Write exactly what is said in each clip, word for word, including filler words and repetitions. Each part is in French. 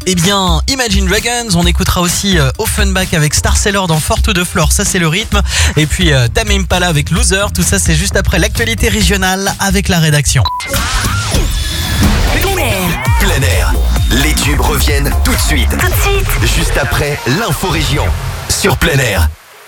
Eh bien, Imagine Dragons, on écoutera aussi euh, Offenbach avec Star Sailor dans Forte de Flore, ça c'est le rythme. Et puis euh, Tame Impala avec Loser, tout ça c'est juste après l'actualité régionale avec la rédaction. Plein air. Plein air. Les tubes reviennent tout de suite. Tout de suite. Juste après l'info région. Sur Plein air.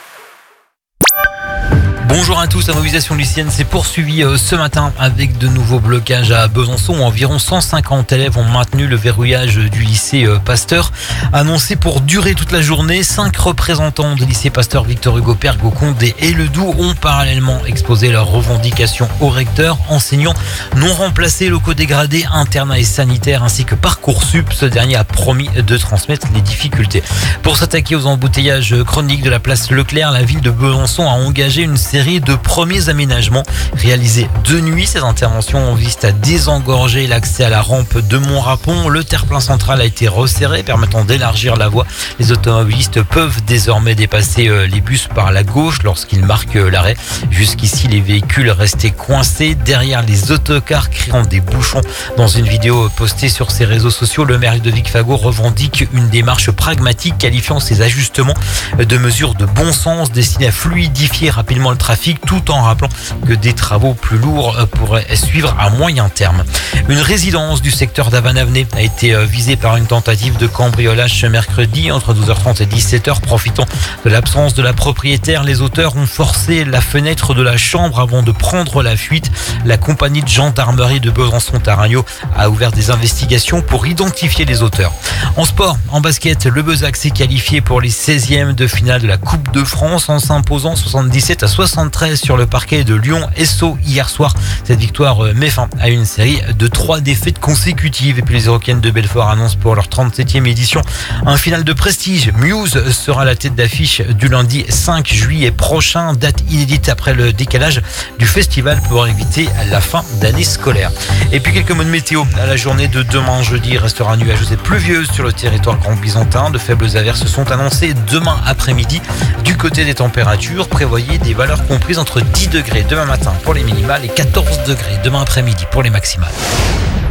Bonjour à tous, la mobilisation lycéenne s'est poursuivie ce matin avec de nouveaux blocages à Besançon. Environ cent cinquante élèves ont maintenu le verrouillage du lycée Pasteur, annoncé pour durer toute la journée. Cinq représentants du lycée Pasteur Victor Hugo Pergo, Condé et Ledoux ont parallèlement exposé leurs revendications au recteur. Enseignants non remplacés, locaux dégradés, internats et sanitaires ainsi que Parcoursup. Ce dernier a promis de transmettre les difficultés. Pour s'attaquer aux embouteillages chroniques de la place Leclerc, la ville de Besançon a engagé une série de premiers aménagements réalisés de nuit. Ces interventions visent à désengorger l'accès à la rampe de Montrapon. Le terre-plein central a été resserré, permettant d'élargir la voie. Les automobilistes peuvent désormais dépasser les bus par la gauche lorsqu'ils marquent l'arrêt. Jusqu'ici, les véhicules restaient coincés derrière les autocars, créant des bouchons. Dans une vidéo postée sur ses réseaux sociaux, le maire Ludovic Fagot revendique une démarche pragmatique, qualifiant ces ajustements de mesures de bon sens destinées à fluidifier rapidement le trafic, tout en rappelant que des travaux plus lourds pourraient suivre à moyen terme. Une résidence du secteur d'Avanavenay a été visée par une tentative de cambriolage ce mercredi entre douze heures trente et dix-sept heures. Profitant de l'absence de la propriétaire, les auteurs ont forcé la fenêtre de la chambre avant de prendre la fuite. La compagnie de gendarmerie de Besançon-Taragno a ouvert des investigations pour identifier les auteurs. En sport, en basket, le Besac s'est qualifié pour les seizièmes de finale de la Coupe de France en s'imposant soixante-dix-sept à soixante-treize sur le parquet de Lyon-S O hier soir. Cette victoire met fin à une série de trois défaites consécutives. Et puis les Européennes de Belfort annoncent pour leur trente-septième édition un final de prestige. Muse sera la tête d'affiche du lundi cinq juillet prochain, date inédite après le décalage du festival pour éviter la fin d'année scolaire. Et puis quelques mots de météo. La journée de demain jeudi restera nuageuse et pluvieuse sur le territoire grand byzantin. De faibles averses sont annoncées demain après-midi. Du côté des températures, prévoyez des valeurs comprises entre dix degrés demain matin pour les minimales et quatorze degrés demain après-midi pour les maximales.